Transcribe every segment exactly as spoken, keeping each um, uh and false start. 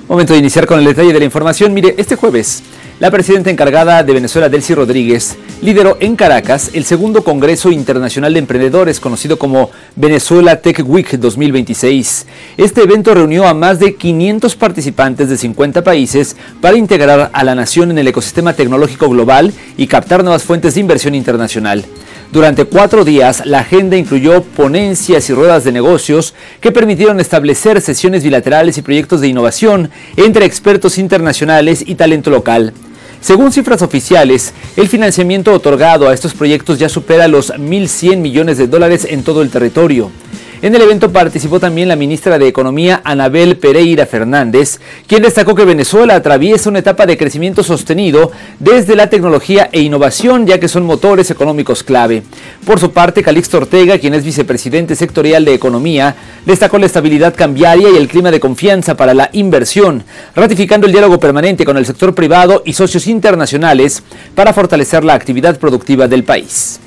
Momento de iniciar con el detalle de la información. Mire, este jueves, la presidenta encargada de Venezuela, Delcy Rodríguez, lideró en Caracas el segundo Congreso Internacional de Emprendedores, conocido como Venezuela Tech Week dos mil veintiséis. Este evento reunió a más de quinientos participantes de cincuenta países para integrar a la nación en el ecosistema tecnológico global y captar nuevas fuentes de inversión internacional. Durante cuatro días, la agenda incluyó ponencias y ruedas de negocios que permitieron establecer sesiones bilaterales y proyectos de innovación entre expertos internacionales y talento local. Según cifras oficiales, el financiamiento otorgado a estos proyectos ya supera los mil cien millones de dólares en todo el territorio. En el evento participó también la ministra de Economía, Anabel Pereira Fernández, quien destacó que Venezuela atraviesa una etapa de crecimiento sostenido desde la tecnología e innovación, ya que son motores económicos clave. Por su parte, Calixto Ortega, quien es vicepresidente sectorial de Economía, destacó la estabilidad cambiaria y el clima de confianza para la inversión, ratificando el diálogo permanente con el sector privado y socios internacionales para fortalecer la actividad productiva del país.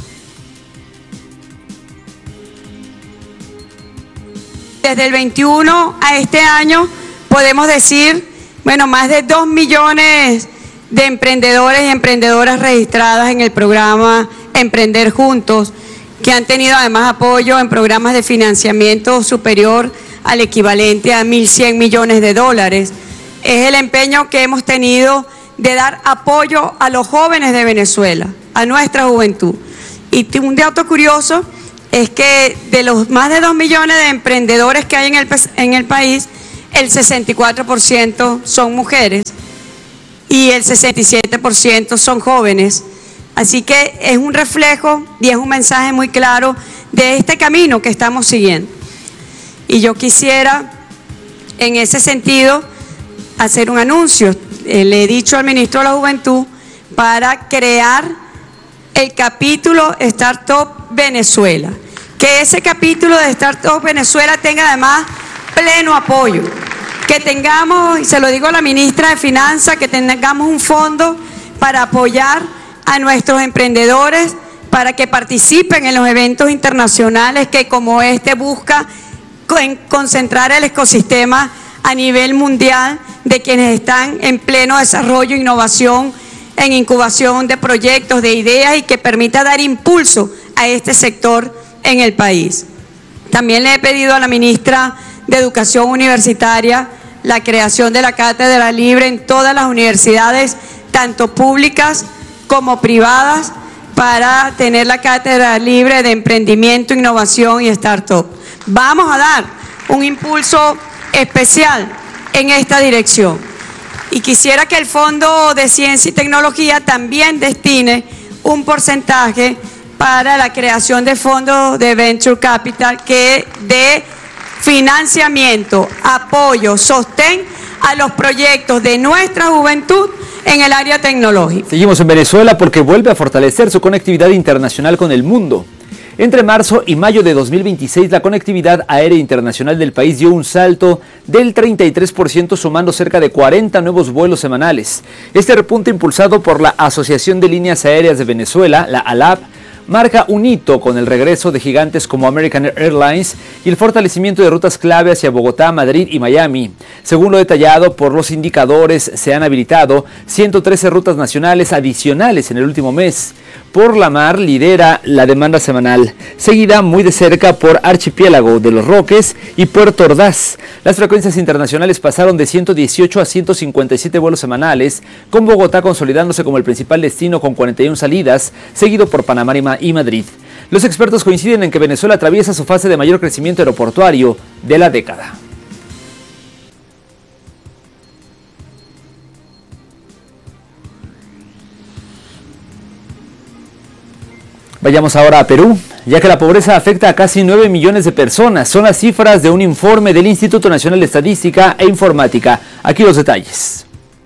Desde el veintiuno a este año podemos decir, bueno, más de dos millones de emprendedores y emprendedoras registradas en el programa Emprender Juntos, que han tenido además apoyo en programas de financiamiento superior al equivalente a mil cien millones de dólares. Es el empeño que hemos tenido de dar apoyo a los jóvenes de Venezuela, a nuestra juventud. Y un dato curioso es que de los más de dos millones de emprendedores que hay en el, en el país, el sesenta y cuatro por ciento son mujeres y el sesenta y siete por ciento son jóvenes. Así que es un reflejo y es un mensaje muy claro de este camino que estamos siguiendo. Y yo quisiera, en ese sentido, hacer un anuncio. Eh, le he dicho al ministro de la Juventud para crear el capítulo Startup Venezuela. Que ese capítulo de Startup Venezuela tenga además pleno apoyo. Que tengamos, y se lo digo a la ministra de Finanzas, que tengamos un fondo para apoyar a nuestros emprendedores, para que participen en los eventos internacionales que como este busca concentrar el ecosistema a nivel mundial de quienes están en pleno desarrollo, innovación, en incubación de proyectos, de ideas y que permita dar impulso a este sector en el país. También le he pedido a la ministra de Educación Universitaria la creación de la cátedra libre en todas las universidades, tanto públicas como privadas, para tener la cátedra libre de emprendimiento, innovación y startup. Vamos a dar un impulso especial en esta dirección. Y quisiera que el Fondo de Ciencia y Tecnología también destine un porcentaje para la creación de fondos de Venture Capital que dé financiamiento, apoyo, sostén a los proyectos de nuestra juventud en el área tecnológica. Seguimos en Venezuela porque vuelve a fortalecer su conectividad internacional con el mundo. Entre marzo y mayo de dos mil veintiséis, la conectividad aérea internacional del país dio un salto del treinta y tres por ciento, sumando cerca de cuarenta nuevos vuelos semanales. Este repunte, impulsado por la Asociación de Líneas Aéreas de Venezuela, la ALAP, marca un hito con el regreso de gigantes como American Airlines y el fortalecimiento de rutas clave hacia Bogotá, Madrid y Miami. Según lo detallado por los indicadores, se han habilitado ciento trece rutas nacionales adicionales en el último mes. Por la mar lidera la demanda semanal, seguida muy de cerca por Archipiélago de los Roques y Puerto Ordaz. Las frecuencias internacionales pasaron de ciento dieciocho a ciento cincuenta y siete vuelos semanales, con Bogotá consolidándose como el principal destino con cuarenta y una salidas, seguido por Panamá y Madrid. Los expertos coinciden en que Venezuela atraviesa su fase de mayor crecimiento aeroportuario de la década. Vayamos ahora a Perú, ya que la pobreza afecta a casi nueve millones de personas. Son las cifras de un informe del Instituto Nacional de Estadística e Informática. Aquí los detalles.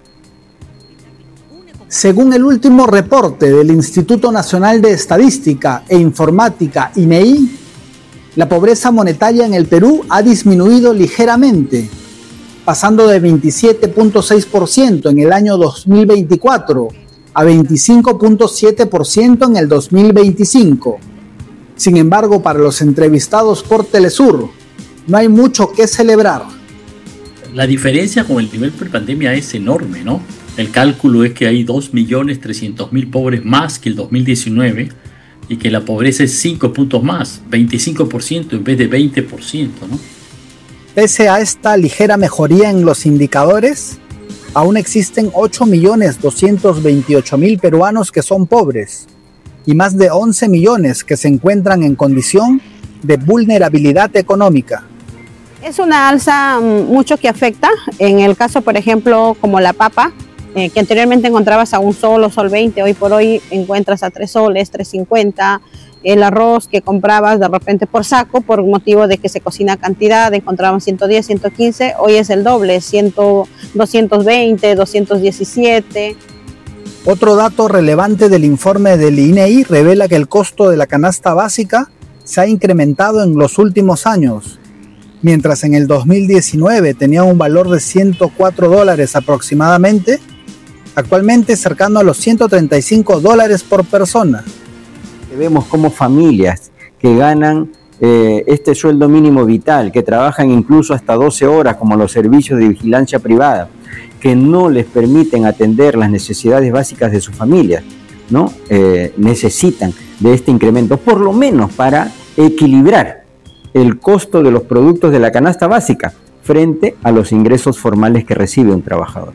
Según el último reporte del Instituto Nacional de Estadística e Informática, I N E I, la pobreza monetaria en el Perú ha disminuido ligeramente, pasando de veintisiete punto seis por ciento en el año dos mil veinticuatro a veinticinco punto siete por ciento en el dos mil veinticinco. Sin embargo, para los entrevistados por Telesur, no hay mucho que celebrar. la diferencia con el nivel prepandemia es enorme, ¿no? El cálculo es que hay dos millones trescientos mil pobres más que el dos mil diecinueve y que la pobreza es cinco puntos más, veinticinco por ciento en vez de veinte por ciento, ¿no? Pese a esta ligera mejoría en los indicadores, aún existen ocho millones doscientos veintiocho mil peruanos que son pobres y más de once millones que se encuentran en condición de vulnerabilidad económica. Es una alza mucho que afecta, en el caso por ejemplo como la papa, eh, que anteriormente encontrabas a un sol o sol veinte, hoy por hoy encuentras a tres soles, tres cincuenta, el arroz que comprabas de repente por saco, por motivo de que se cocina cantidad, encontraban ciento diez, ciento quince, hoy es el doble, cien, doscientos veinte, doscientos diecisiete. Otro dato relevante del informe del I N E I revela que el costo de la canasta básica se ha incrementado en los últimos años. Mientras en el dos mil diecinueve tenía un valor de ciento cuatro dólares aproximadamente, actualmente cercano a los ciento treinta y cinco dólares por persona. Vemos como familias que ganan eh, este sueldo mínimo vital, que trabajan incluso hasta doce horas como los servicios de vigilancia privada, que no les permiten atender las necesidades básicas de sus familias, ¿no? Eh, necesitan de este incremento, por lo menos para equilibrar el costo de los productos de la canasta básica frente a los ingresos formales que recibe un trabajador.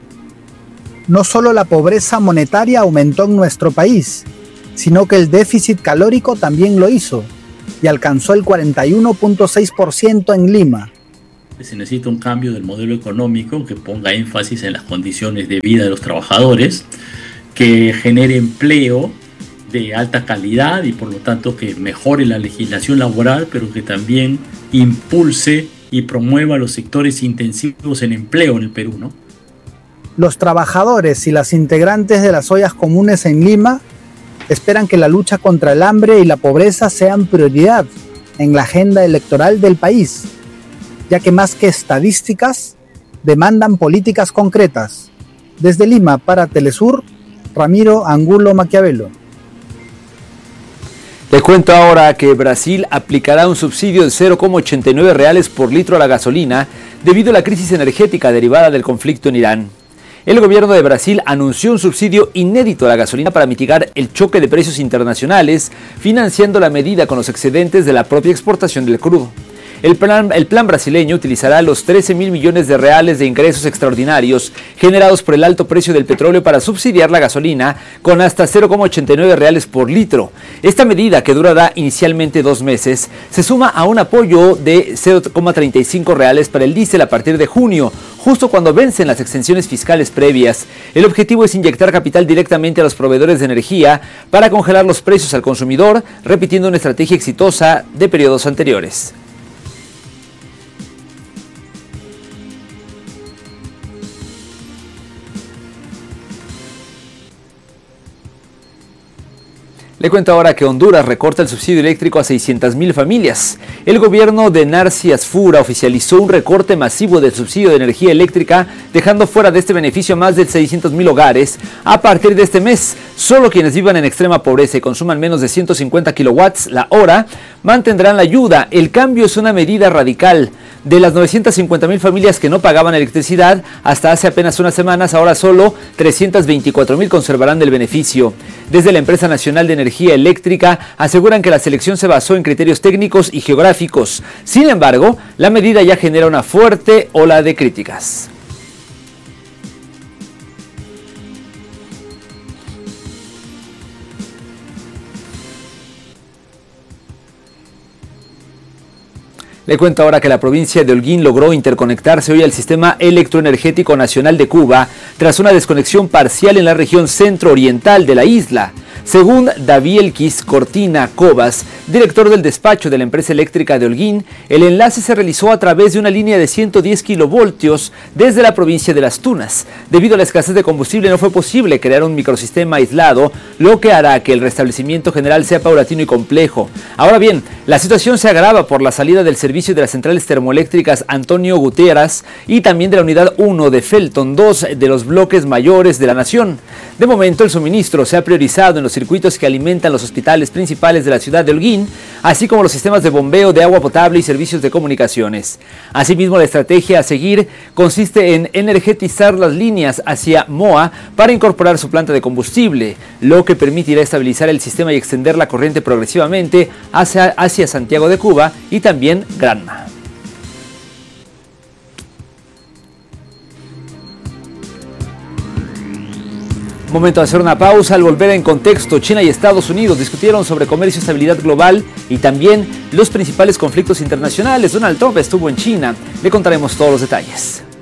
No solo la pobreza monetaria aumentó en nuestro país, sino que el déficit calórico también lo hizo y alcanzó el cuarenta y uno punto seis por ciento en Lima. Se necesita un cambio del modelo económico que ponga énfasis en las condiciones de vida de los trabajadores, que genere empleo de alta calidad y por lo tanto que mejore la legislación laboral, pero que también impulse y promueva los sectores intensivos en empleo en el Perú, ¿no? Los trabajadores y las integrantes de las ollas comunes en Lima esperan que la lucha contra el hambre y la pobreza sean prioridad en la agenda electoral del país, ya que más que estadísticas, demandan políticas concretas. Desde Lima para Telesur, Ramiro Angulo Maquiavelo. Le cuento ahora que Brasil aplicará un subsidio de cero coma ochenta y nueve reales por litro a la gasolina debido a la crisis energética derivada del conflicto en Irán. El gobierno de Brasil anunció un subsidio inédito a la gasolina para mitigar el choque de precios internacionales, financiando la medida con los excedentes de la propia exportación del crudo. El plan, el plan brasileño utilizará los trece mil millones de reales de ingresos extraordinarios generados por el alto precio del petróleo para subsidiar la gasolina con hasta cero coma ochenta y nueve reales por litro. Esta medida, que durará inicialmente dos meses, se suma a un apoyo de cero coma treinta y cinco reales para el diésel a partir de junio, justo cuando vencen las exenciones fiscales previas. El objetivo es inyectar capital directamente a los proveedores de energía para congelar los precios al consumidor, repitiendo una estrategia exitosa de periodos anteriores. Le cuento ahora que Honduras recorta el subsidio eléctrico a seiscientas mil familias. El gobierno de Narci Asfura oficializó un recorte masivo del subsidio de energía eléctrica, dejando fuera de este beneficio a más de seiscientos mil hogares. A partir de este mes, solo quienes vivan en extrema pobreza y consuman menos de ciento cincuenta kilowatts la hora mantendrán la ayuda. El cambio es una medida radical. De las novecientas cincuenta mil familias que no pagaban electricidad hasta hace apenas unas semanas, ahora solo trescientas veinticuatro mil conservarán del beneficio. Desde la Empresa Nacional de Energía Eléctrica aseguran que la selección se basó en criterios técnicos y geográficos. Sin embargo, la medida ya genera una fuerte ola de críticas. Le cuento ahora que la provincia de Holguín logró interconectarse hoy al Sistema Electroenergético Nacional de Cuba tras una desconexión parcial en la región centro-oriental de la isla. Según Davielquis Cortina Cobas, director del despacho de la empresa eléctrica de Holguín, el enlace se realizó a través de una línea de ciento diez kilovoltios desde la provincia de Las Tunas. Debido a la escasez de combustible no fue posible crear un microsistema aislado, lo que hará que el restablecimiento general sea paulatino y complejo. Ahora bien, la situación se agrava por la salida del servicio de las centrales termoeléctricas Antonio Guterres y también de la unidad uno de Felton, dos de los bloques mayores de la nación. De momento, el suministro se ha priorizado en los circuitos que alimentan los hospitales principales de la ciudad de Holguín, así como los sistemas de bombeo de agua potable y servicios de comunicaciones. Asimismo, la estrategia a seguir consiste en energetizar las líneas hacia Moa para incorporar su planta de combustible, lo que permitirá estabilizar el sistema y extender la corriente progresivamente hacia, hacia Santiago de Cuba y también Granma. Momento de hacer una pausa. Al volver en contexto, China y Estados Unidos discutieron sobre comercio y estabilidad global y también los principales conflictos internacionales. Donald Trump estuvo en China. Le contaremos todos los detalles.